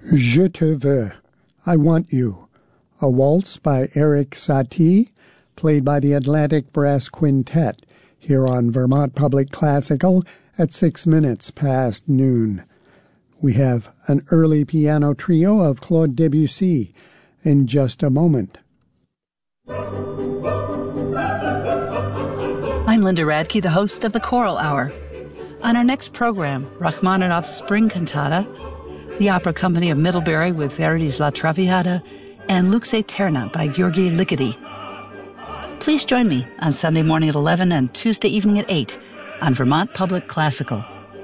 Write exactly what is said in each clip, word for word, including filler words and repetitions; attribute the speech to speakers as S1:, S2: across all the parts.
S1: Je te veux, I Want You, a waltz by Erik Satie, played by the Atlantic Brass Quintet, here on Vermont Public Classical at six minutes past noon. We have an early piano trio of Claude Debussy in just a moment.
S2: I'm Linda Radke, the host of the Choral Hour. On our next program, Rachmaninoff's Spring Cantata, the Opera Company of Middlebury with Verdi's La Traviata, and Lux Aeterna by György Ligeti. Please join me on Sunday morning at eleven and Tuesday evening at eight on Vermont Public Classical.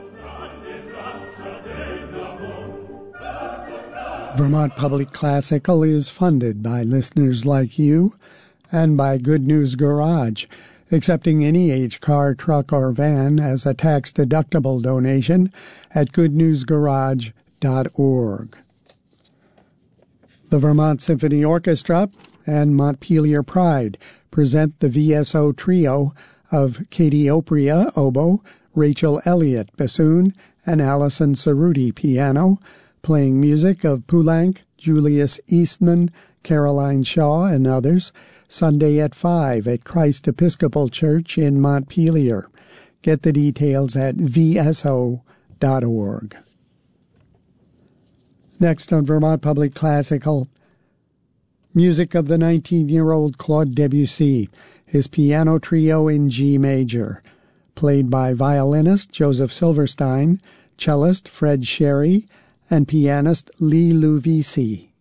S1: Vermont Public Classical is funded by listeners like you and by Good News Garage, accepting any age car, truck, or van as a tax-deductible donation at good news garage dot org. The Vermont Symphony Orchestra and Montpelier Pride present the V S O trio of Katie Opria, oboe, Rachel Elliott, bassoon, and Allison Cerruti, piano, playing music of Poulenc, Julius Eastman, Caroline Shaw, and others, Sunday at five at Christ Episcopal Church in Montpelier. Get the details at v s o dot org. Next on Vermont Public Classical, music of the nineteen-year-old Claude Debussy, his piano trio in G major, played by violinist Joseph Silverstein, cellist Fred Sherry, and pianist Lee Luvisi.